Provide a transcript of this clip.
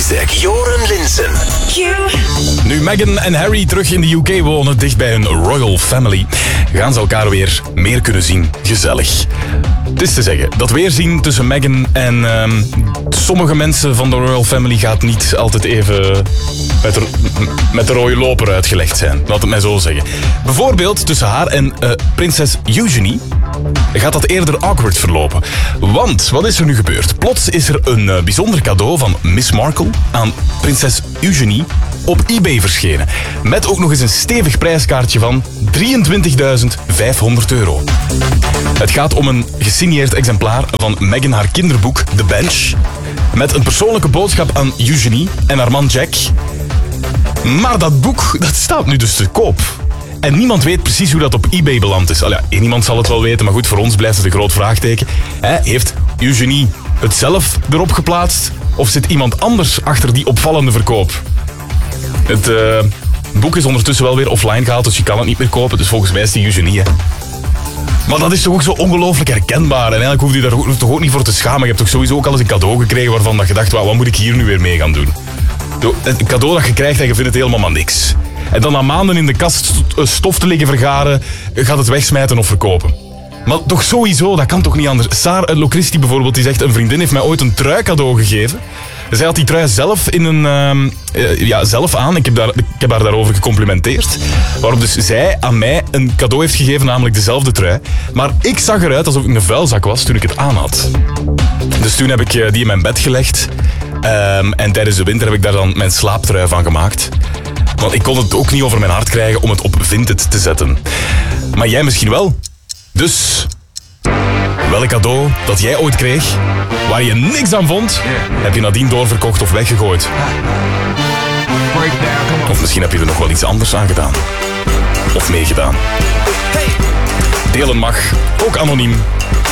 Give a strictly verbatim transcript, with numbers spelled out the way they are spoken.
Isaac, Joren Linsen. Nu Meghan en Harry terug in de U K wonen, dicht bij hun royal family, gaan ze elkaar weer meer kunnen zien. Gezellig. Het is te zeggen, dat weerzien tussen Meghan en uh, sommige mensen van de royal family gaat niet altijd even met de, met de rode loper uitgelegd zijn. Laat het mij zo zeggen. Bijvoorbeeld tussen haar en uh, prinses Eugenie gaat dat eerder awkward verlopen. Want, wat is er nu gebeurd? Plots is er een uh, bijzonder cadeau van Miss Markle aan prinses Eugenie op eBay verschenen. Met ook nog eens een stevig prijskaartje van drieëntwintigduizend vijfhonderd euro. Het gaat om een gesigneerd exemplaar van Meghan haar kinderboek The Bench. Met een persoonlijke boodschap aan Eugenie en haar man Jack. Maar dat boek, dat staat nu dus te koop. En niemand weet precies hoe dat op eBay beland is. Allee, één iemand zal het wel weten, maar goed, voor ons blijft het een groot vraagteken. He, heeft Eugenie het zelf erop geplaatst? Of zit iemand anders achter die opvallende verkoop? Het uh, boek is ondertussen wel weer offline gehaald, dus je kan het niet meer kopen. Dus volgens mij is die Eugenie, hè. Maar dat is toch ook zo ongelooflijk herkenbaar. En eigenlijk hoef je daar toch ook niet voor te schamen. Je hebt toch sowieso ook al eens een cadeau gekregen waarvan dat je dacht, wat moet ik hier nu weer mee gaan doen? Een cadeau dat je krijgt en je vindt het helemaal maar niks. En dan na maanden in de kast stof te liggen vergaren, gaat het wegsmijten of verkopen. Maar toch sowieso, dat kan toch niet anders. Saar Locristi bijvoorbeeld, die zegt, een vriendin heeft mij ooit een trui cadeau gegeven. Zij had die trui zelf, in een, uh, ja, zelf aan. Ik heb, daar, ik heb haar daarover gecomplimenteerd. Waarop dus zij aan mij een cadeau heeft gegeven, namelijk dezelfde trui. Maar ik zag eruit alsof ik een vuilzak was toen ik het aan had. Dus toen heb ik die in mijn bed gelegd. Um, en tijdens de winter heb ik daar dan mijn slaaptrui van gemaakt. Want ik kon het ook niet over mijn hart krijgen om het op Vinted te zetten. Maar jij misschien wel. Dus welk cadeau dat jij ooit kreeg, waar je niks aan vond, heb je nadien doorverkocht of weggegooid. Of misschien heb je er nog wel iets anders aan gedaan. Of meegedaan. Delen mag, ook anoniem.